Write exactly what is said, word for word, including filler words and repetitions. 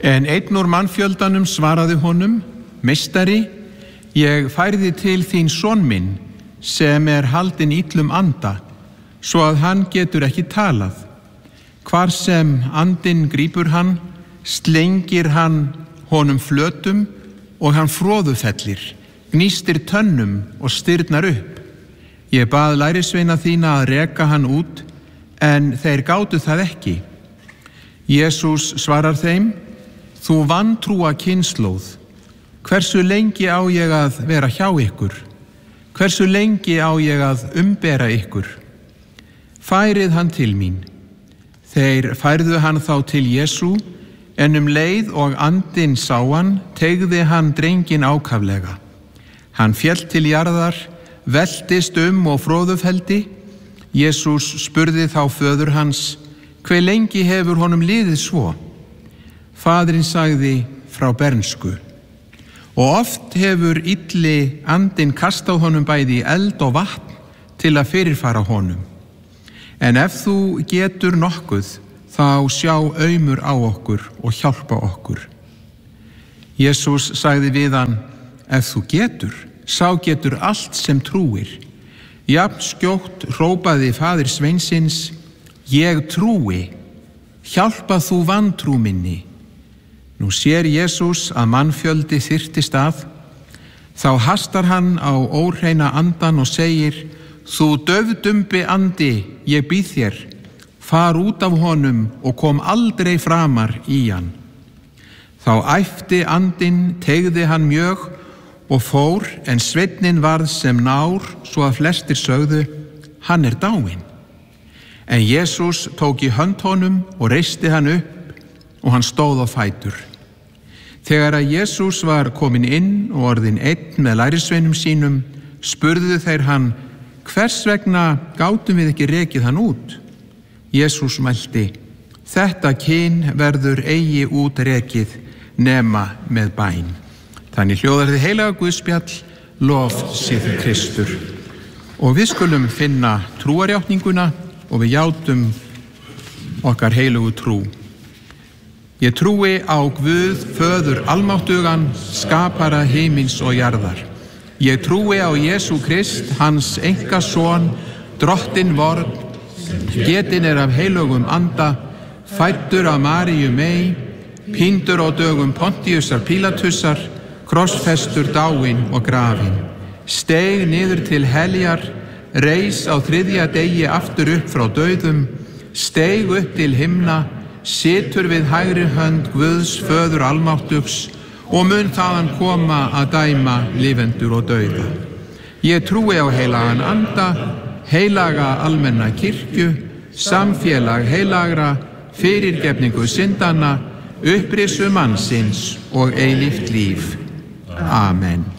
En einn úr mannfjöldanum svaraði honum: Meistari, ég færði til þín son minn, sem er haldinn illum anda, svo að hann getur ekki talað. Hvar sem andinn grípur hann, slengir hann honum flötum og hann froðufellir, gnýstir tönnum og stirðnar upp. Ég bað lærisveina þína að reka hann út, en þeir gátu það ekki. Jesús svarar þeim: Þú vantrúa kynslóð, hversu lengi á ég að vera hjá ykkur? Hversu lengi á ég að umbera ykkur? Færið hann til mín. Þeir færðu hann þá til Jesú, en um leið og andinn sá hann, teygði hann drenginn ákaflega. Hann féll til jarðar, veltist um og froðufeldi. Jesús spurði þá föður hans: Hve lengi hefur honum liðið svo? Faðirinn sagði: Frá bernsku. Og oft hefur illi andinn kastað honum bæði í eld og vatn til að fyrirfara honum. En ef þú getur nokkuð, þá sjá aumur á okkur og hjálpa okkur. Jesús sagði við hann: Ef þú getur, sá getur allt sem trúir. Jafn skjótt hrópaði faðir sveinsins: Ég trúi, hjálpa þú vantrú minni. Nú sér Jesús að mannfjöldi þyrptist að. Þá hastar hann á óhreina andan og segir: Þú daufdumbi andi, ég býð þér, far út af honum og kom aldrei framar í hann. Þá æpti andinn, teygði hann mjög og fór, en sveinninn varð sem nár, svo að flestir sögðu: Hann er dáinn. En Jesús tók í hönd honum og reisti hann upp, og hann stóð á fætur. Þegar að Jesús var kominn inn og orðinn einn með lærisveinum sínum, spurðu þeir hann: Hvers vegna gátum við ekki rekið hann út? Jesús mælti: Þetta kyn verður eigi út rekið nema með bæn. Þannig hljóðar þið heilaga Guðspjall, lof sé þér Kristur. Og við skulum finna trúarjátninguna og við játum okkar heilugu trú. Ég trúi á Guð, föður almáttugan, skapara himins og jarðar. Ég trúi á Jesú Krist, hans einkason, drottinn vorn, getinn er af heilögum anda, fæddur af Maríu mey, píndur á dögum Pontiusar Pílatusar, krossfestur, dáinn og grafinn, steig niður til heljar, reis á þriðja degi aftur upp frá dauðum, steig upp til himna, situr við hægri hönd Guðs föður almáttugs og mun þaðan koma að dæma lifendur og dauða. Ég trúi á heilagan anda, heilaga almenna kirkju, samfélag heilagra, fyrirgefningu syndanna, upprisu mannsins og eilíft líf. Amen.